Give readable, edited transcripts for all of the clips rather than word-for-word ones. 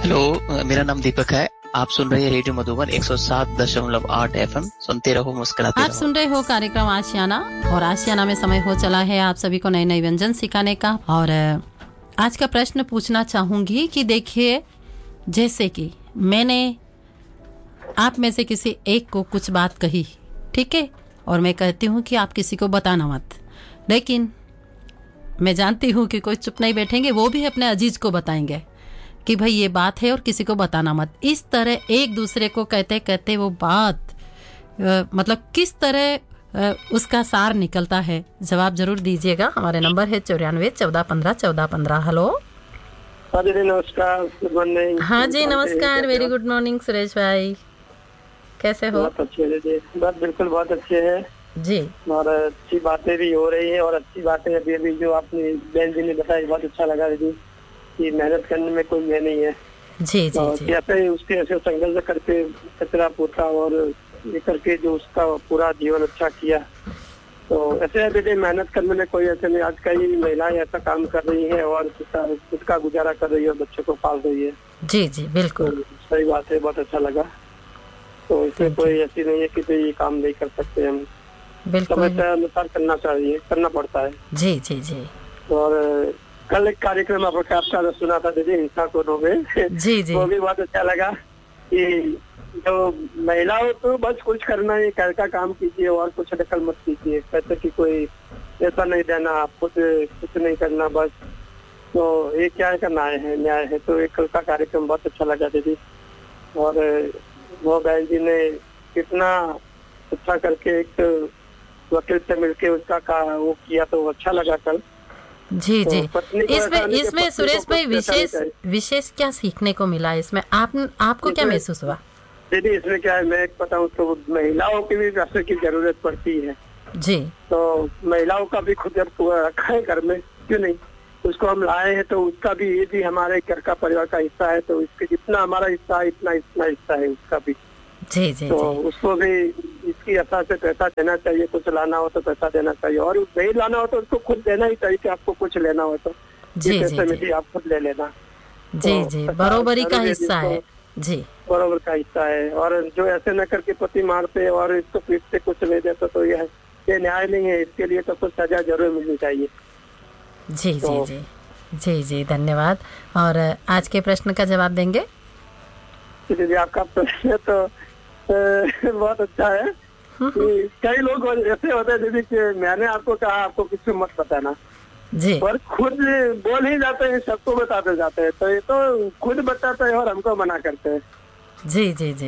Hello, मेरा नाम दीपक है। आप सुन रहे हैं रेडियो मधुबन 107.8 एफएम। सुनते रहो, मुस्कुराते आप रहो। सुन रहे हो कार्यक्रम आशियाना, और आशियाना में समय हो चला है आप सभी को नए नए व्यंजन सिखाने का। और आज का प्रश्न पूछना चाहूंगी कि देखिए, जैसे कि मैंने आप में से किसी एक को कुछ बात कही, ठीक है, और मैं कहती हूँ कि आप किसी को बताना मत, लेकिन मैं जानती हूँ कि कोई चुप नहीं बैठेंगे, वो भी अपने अजीज को बताएंगे कि भाई ये बात है और किसी को बताना मत। इस तरह एक दूसरे को कहते कहते वो बात मतलब किस तरह उसका सार निकलता है, जवाब जरूर दीजिएगा। हमारे नंबर है 94 14 15 14 15। हेलो। हाँ जी, नमस्कार, गुड मॉर्निंग। हाँ जी नमस्कार, वेरी गुड मॉर्निंग सुरेश भाई, कैसे हो? बहुत अच्छे है जी, बस बिल्कुल बहुत अच्छे हैं जी। और अच्छी बातें भी हो रही है और अच्छी बातें अभी अभी जो आपने बहन जी ने बताई बहुत अच्छा लगा दीदी कि मेहनत करने में कोई मैं नहीं है। जी जी जी कैसे उसके ऐसे संघर्ष करके कचरा पोता और ये करके जो उसका पूरा जीवन अच्छा किया, तो ऐसे दीदी मेहनत करने में कोई ऐसे नहीं। आज कई महिलाएं ऐसा काम कर रही है और खुद का गुजारा कर रही है, बच्चों को पाल रही है। जी जी बिल्कुल, तो सही बात है, बहुत अच्छा लगा। तो इसमें कोई ऐसी नहीं है कि ये काम नहीं कर सकते हम, बिल्कुल। समय अनुसार करना चाहिए, करना पड़ता है। जी जी जी और कल एक कार्यक्रम आपका सुना था दीदी, हिंसा को रोके, जी जी वो भी बहुत अच्छा लगा कि जो महिलाओं तो बस कुछ करना है, घर का काम कीजिए और कुछ दखल मत कीजिए, कहते कि कोई ऐसा नहीं देना, आप खुद कुछ नहीं करना बस। तो ये क्या का न्याय है। तो एक कल का कार्यक्रम बहुत अच्छा लगा दीदी, और वो बहन जी ने कितना अच्छा करके एक वकील से मिलके उसका वो किया, तो अच्छा लगा कल। जी जी। इसमें सुरेश भाई विशेष विशेष क्या सीखने को मिला इसमें? आपको क्या महसूस हुआ? दीदी इसमें क्या है, मैं एक बताऊं तो महिलाओं की भी पैसे की जरूरत पड़ती है जी। तो महिलाओं का भी खुद जब रखा है घर में, क्यों नहीं, उसको हम लाए हैं तो उसका भी, ये भी हमारे घर का परिवार का हिस्सा है, तो इसके जितना हमारा हिस्सा है इतना हिस्सा है उसका भी। जी जी तो जी। उसको भी इसकी अथा से पैसा देना चाहिए, कुछ लाना हो तो पैसा देना चाहिए, और नहीं लाना हो तो उसको खुद देना ही चाहिए कि आपको कुछ लेना हो तो जी पैसे जी में जी भी आप खुद ले लेना। जी जी, बरोबरी का हिस्सा है जी, बराबर का हिस्सा है। और जो ऐसे न करके पति मारते और इसको पीटते कुछ नहीं देते, तो ये न्याय नहीं है, इसके लिए तो कुछ सजा जरूर मिलनी चाहिए। जी जी जी जी जी, धन्यवाद। और आज के प्रश्न का जवाब देंगे? जी, आपका प्रश्न तो बहुत अच्छा है कि कई लोग ऐसे होते हैं दीदी कि मैंने आपको कहा आपको किसी मत बताना जी, और खुद बोल ही जाते हैं, सबको बताते जाते हैं, तो ये तो खुद बताते हैं और हमको मना करते हैं। जी जी जी।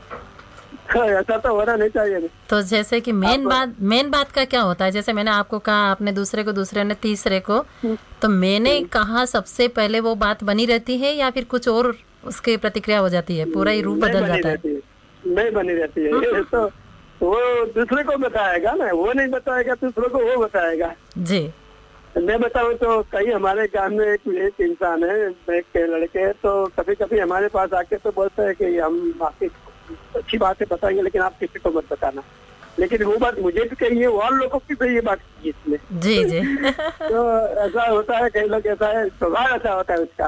ऐसा तो होना नहीं चाहिए। तो जैसे कि मेन बात का क्या होता है, जैसे मैंने आपको कहा, आपने दूसरे को, दूसरे ने तीसरे को, तो मैंने कहा सबसे पहले वो बात बनी रहती है या फिर कुछ और उसकी प्रतिक्रिया हो जाती है, पूरा ही रूप बदल जाता है? नहीं बनी रहती है, ये तो वो दूसरे को बताएगा ना, वो नहीं बताएगा, दूसरे को वो बताएगा। जी। मैं बताऊं तो कई हमारे गांव में एक इंसान है, एक के लड़के, तो कभी कभी हमारे पास आके तो बोलते हैं कि हम आपकी अच्छी बातें बताएंगे लेकिन आप किसी को मत बताना, लेकिन वो बात मुझे भी कही है और लोगों की भी ये बात की इसमें। जी जी। तो ऐसा होता है, कई लोग ऐसा है, स्वभाव ऐसा होता है उसका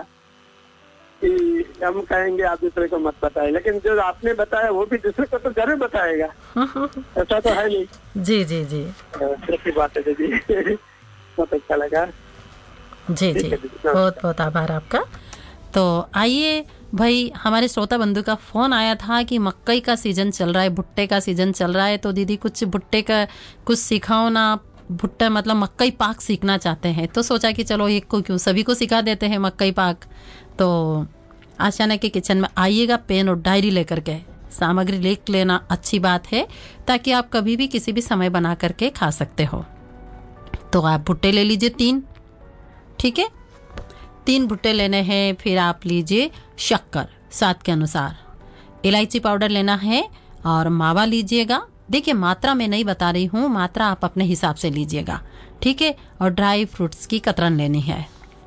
कि हम कहेंगे आप दूसरे को मत बताए, लेकिन जो आपने बताया वो भी दूसरे को तो जरूर बताएगा, ऐसा तो है नहीं। जी जी जी। अच्छी बात है दीदी, बहुत अच्छा लगा। जी जी, बहुत बहुत आभार आपका। तो आइए भाई, हमारे श्रोता बंधु का फोन आया था कि मकई का सीजन चल रहा है, भुट्टे का सीजन चल रहा है, तो दीदी कुछ भुट्टे का कुछ सिखाओ ना। भुट्टा मतलब मकई पाक सीखना चाहते हैं, तो सोचा कि चलो एक को क्यों, सभी को सिखा देते हैं मकई पाक। तो आशियाना के किचन में आइएगा, पेन और डायरी लेकर के, सामग्री लिख लेना, अच्छी बात है, ताकि आप कभी भी किसी भी समय बना करके खा सकते हो। तो आप भुट्टे ले लीजिए 3, ठीक है, 3 भुट्टे लेने हैं। फिर आप लीजिए शक्कर स्वाद के अनुसार, इलायची पाउडर लेना है और मावा लीजिएगा। देखिए मात्रा मैं नहीं बता रही हूँ, मात्रा आप अपने हिसाब से लीजिएगा, ठीक है। और ड्राई फ्रूट्स की कतरन लेनी है।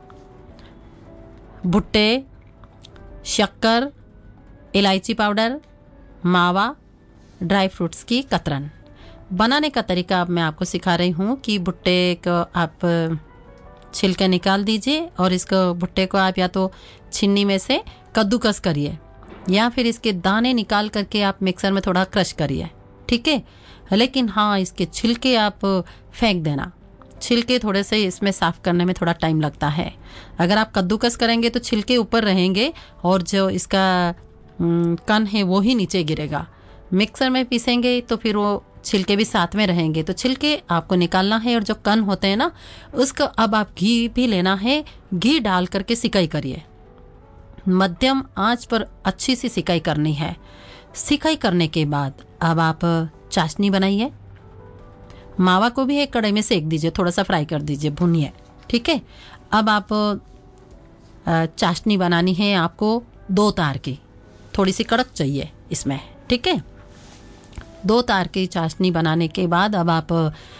भुट्टे, शक्कर, इलायची पाउडर, मावा, ड्राई फ्रूट्स की कतरन। बनाने का तरीका अब मैं आपको सिखा रही हूँ कि भुट्टे को आप छिलके निकाल दीजिए और इसको भुट्टे को आप या तो छन्नी में से कद्दूकस करिए या फिर इसके दाने निकाल करके आप मिक्सर में थोड़ा क्रश करिए, ठीक है। लेकिन हाँ, इसके छिलके आप फेंक देना। छिलके थोड़े से इसमें साफ करने में थोड़ा टाइम लगता है। अगर आप कद्दूकस करेंगे तो छिलके ऊपर रहेंगे और जो इसका कण है वो ही नीचे गिरेगा। मिक्सर में पीसेंगे तो फिर वो छिलके भी साथ में रहेंगे, तो छिलके आपको निकालना है और जो कण होते हैं ना उसको अब आप घी भी लेना है, घी डाल करके सिकाई करिए। मध्यम आंच पर अच्छी सी सिकाई करनी है। सिकाई करने के बाद अब आप चाशनी बनाइए। मावा को भी एक कढ़ाई में सेक दीजिए, थोड़ा सा फ्राई कर दीजिए, भूनिए, ठीक है। अब आप चाशनी बनानी है आपको 2 तार की, थोड़ी सी कड़क चाहिए इसमें, ठीक है। 2 तार की चाशनी बनाने के बाद अब आप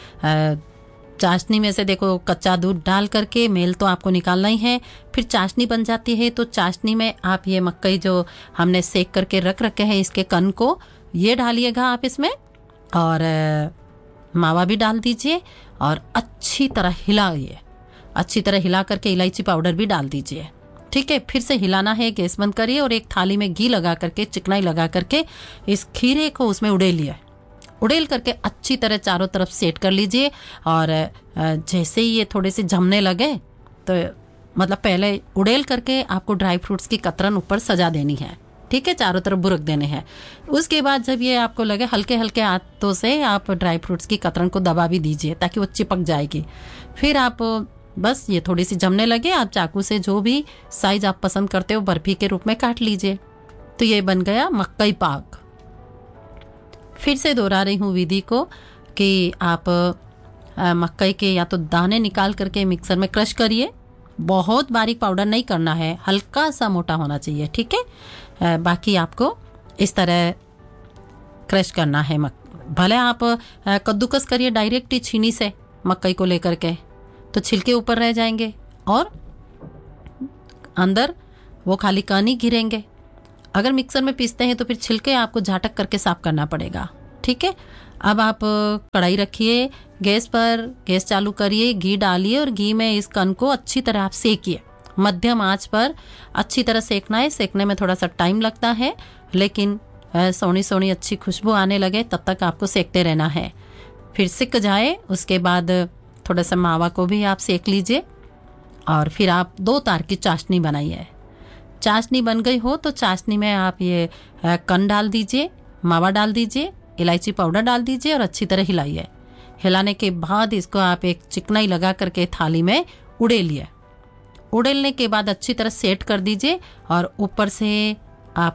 चाशनी में से देखो कच्चा दूध डाल करके मेल तो आपको निकालना ही है। फिर चाशनी बन जाती है तो चाशनी में आप ये मकई जो हमने सेक करके रख रखे हैं इसके कण को ये डालिएगा आप इसमें, और मावा भी डाल दीजिए और अच्छी तरह हिलाइए। अच्छी तरह हिला करके इलायची पाउडर भी डाल दीजिए, ठीक है। फिर से हिलाना है, गैस बंद करिए और एक थाली में घी लगा करके, चिकनाई लगा करके इस खीरे को उसमें उड़ेलिए। उड़ेल करके अच्छी तरह चारों तरफ सेट कर लीजिए। और जैसे ही ये थोड़े से जमने लगे तो मतलब पहले उड़ेल करके आपको ड्राई फ्रूट्स की कतरन ऊपर सजा देनी है, ठीक है, चारों तरफ बुरक देने हैं। उसके बाद जब ये आपको लगे हल्के हल्के हाथों से आप ड्राई फ्रूट्स की कतरन को दबा भी दीजिए ताकि वो चिपक जाएगी। फिर आप बस ये थोड़ी सी जमने लगे, आप चाकू से जो भी साइज आप पसंद करते हो बर्फी के रूप में काट लीजिए। तो ये बन गया मकई पाक। फिर से दोहरा रही हूँ विधि को कि आप मकई के या तो दाने निकाल करके मिक्सर में क्रश करिए। बहुत बारीक पाउडर नहीं करना है, हल्का सा मोटा होना चाहिए, ठीक है। बाकी आपको इस तरह क्रश करना है। भले आप कद्दूकस करिए डायरेक्ट ही छीनी से मकई को लेकर के, तो छिलके ऊपर रह जाएंगे और अंदर वो खाली कण ही गिरेंगे। अगर मिक्सर में पीसते हैं तो फिर छिलके आपको झाटक करके साफ करना पड़ेगा, ठीक है। अब आप कढ़ाई रखिए गैस पर, गैस चालू करिए, घी डालिए और घी में इस कण को अच्छी तरह आप सेकिए। मध्यम आंच पर अच्छी तरह सेकना है। सेकने में थोड़ा सा टाइम लगता है, लेकिन सोनी सोनी अच्छी खुशबू आने लगे तब तक आपको सेकते रहना है। फिर सिक जाए उसके बाद थोड़ा सा मावा को भी आप सेक लीजिए और फिर आप 2 तार की चाशनी बनाइए। चाशनी बन गई हो तो चाशनी में आप ये कण डाल दीजिए, मावा डाल दीजिए, इलायची पाउडर डाल दीजिए और अच्छी तरह हिलाइए। हिलाने के बाद इसको आप एक चिकनाई लगा करके थाली में उड़ेलिए। उड़ेलने के बाद अच्छी तरह सेट कर दीजिए और ऊपर से आप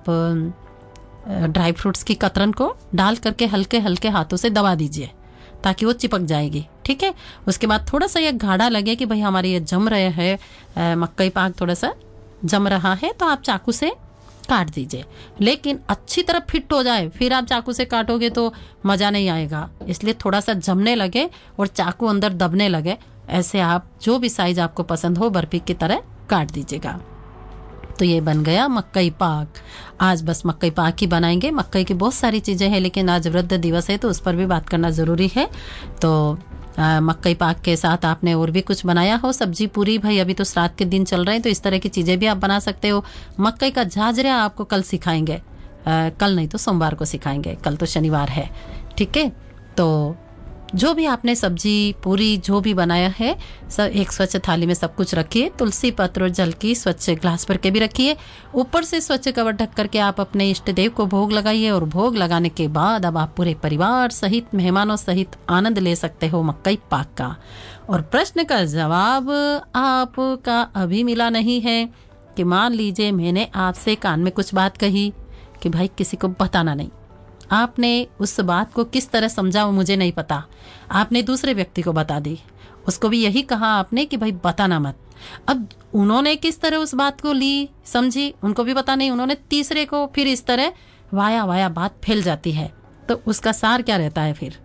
ड्राई फ्रूट्स की कतरन को डाल करके हल्के हल्के हाथों से दबा दीजिए ताकि वो चिपक जाएगी, ठीक है। उसके बाद थोड़ा सा ये गाढ़ा लगे कि भाई हमारे ये जम रहे हैं, मकई पाक थोड़ा सा जम रहा है, तो आप चाकू से काट दीजिए। लेकिन अच्छी तरह फिट हो जाए, फिर आप चाकू से काटोगे तो मज़ा नहीं आएगा। इसलिए थोड़ा सा जमने लगे और चाकू अंदर दबने लगे, ऐसे आप जो भी साइज आपको पसंद हो बर्फी की तरह काट दीजिएगा। तो ये बन गया मकई पाक। आज बस मकई पाक ही बनाएंगे। मकई की बहुत सारी चीज़ें हैं, लेकिन आज वृद्ध दिवस है तो उस पर भी बात करना ज़रूरी है। तो मकई पाक के साथ आपने और भी कुछ बनाया हो, सब्जी पूरी, भाई अभी तो श्राद्ध के दिन चल रहे हैं तो इस तरह की चीज़ें भी आप बना सकते हो। मकई का झाझरा आपको कल सिखाएंगे, कल नहीं तो सोमवार को सिखाएंगे, कल तो शनिवार है, ठीक है। तो जो भी आपने सब्जी पूरी जो भी बनाया है सब एक स्वच्छ थाली में सब कुछ रखिए। तुलसी पत्र और जल की स्वच्छ ग्लास भर के भी रखिए। ऊपर से स्वच्छ कवर ढक करके आप अपने इष्ट देव को भोग लगाइए और भोग लगाने के बाद अब आप पूरे परिवार सहित मेहमानों सहित आनंद ले सकते हो मकई पाक का। और प्रश्न का जवाब आपका अभी मिला नहीं है कि मान लीजिए मैंने आपसे कान में कुछ बात कही कि भाई किसी को बताना नहीं, आपने उस बात को किस तरह समझा वो मुझे नहीं पता, आपने दूसरे व्यक्ति को बता दी, उसको भी यही कहा आपने कि भाई बताना मत। अब उन्होंने किस तरह उस बात को ली समझी उनको भी पता नहीं, उन्होंने तीसरे को, फिर इस तरह वाया वाया बात फैल जाती है। तो उसका सार क्या रहता है, फिर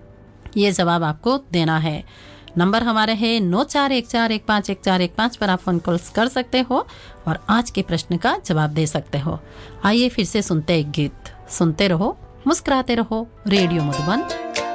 ये जवाब आपको देना है। नंबर हमारे है 9414151415 पर आप फोन कॉल्स कर सकते हो और आज के प्रश्न का जवाब दे सकते हो। आइए फिर से सुनते एक गीत, सुनते रहो, मुस्कुराते रहो। रेडियो मधुबन